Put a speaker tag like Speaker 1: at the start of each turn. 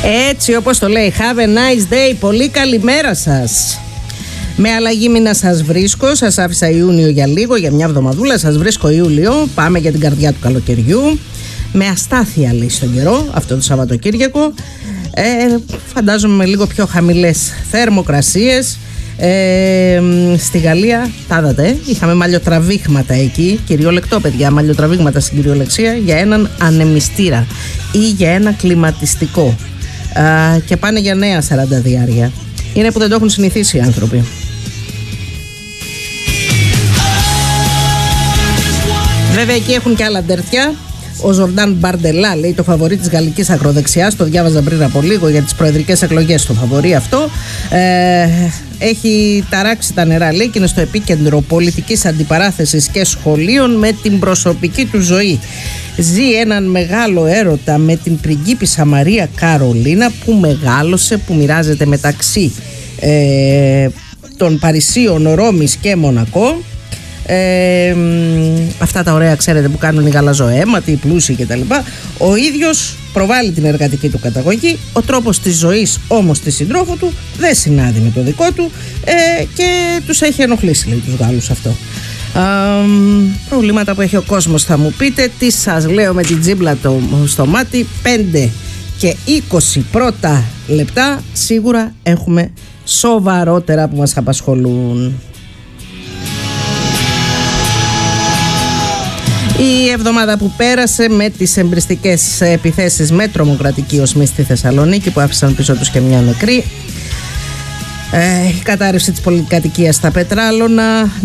Speaker 1: Έτσι όπως το λέει, have a nice day, πολύ καλημέρα σας. Με αλλαγή μήνα σας βρίσκω, σας άφησα Ιούνιο για λίγο, για μια εβδομαδούλα, σας βρίσκω Ιούλιο, πάμε για την καρδιά του καλοκαιριού. Με αστάθεια λέει στον καιρό, αυτό το Σαββατοκύριακο, φαντάζομαι με λίγο πιο χαμηλές θερμοκρασίες. Στη Γαλλία, τα είδατε, είχαμε μαλλιοτραβήγματα εκεί, κυριολεκτό παιδιά, μαλλιοτραβήγματα στην κυριολεξία για έναν ανεμιστήρα ή για ένα κλιματιστικό, και πάνε για νέα 40 διάρκεια. Είναι που δεν το έχουν συνηθίσει οι άνθρωποι. Βέβαια εκεί έχουν και άλλα ντερτιά. Ο Ζορντάν Μπαρντελά λέει το φαβορί της γαλλικής ακροδεξιάς. Το διάβαζα πριν από λίγο για τις προεδρικές εκλογές. Το φαβορί αυτό έχει ταράξει τα νερά, λέει, και είναι στο επίκεντρο πολιτικής αντιπαράθεσης και σχολείων με την προσωπική του ζωή. Ζει έναν μεγάλο έρωτα με την πριγκίπισσα Μαρία Καρολίνα που μεγάλωσε, που μοιράζεται μεταξύ των Παρισίων, Ρώμης και Μονακό. Αυτά τα ωραία, ξέρετε, που κάνουν οι γαλαζοαίματοι, οι πλούσιοι κτλ. Ο ίδιος προβάλλει την εργατική του καταγωγή. Ο τρόπος της ζωής όμως της συντρόφου του δεν συνάδει με το δικό του, και τους έχει ενοχλήσει, λέει, τους Γάλλους αυτό. Προβλήματα που έχει ο κόσμος, θα μου πείτε. Τι σας λέω με την τζίμπλα στο μάτι. 5 και 20 πρώτα λεπτά σίγουρα έχουμε σοβαρότερα που μας απασχολούν. Η εβδομάδα που πέρασε με τις εμπριστικές επιθέσεις με τρομοκρατική οσμή στη Θεσσαλονίκη που άφησαν πίσω τους και μια νεκρή, η κατάρρευση της πολυκατοικίας στα Πετράλωνα,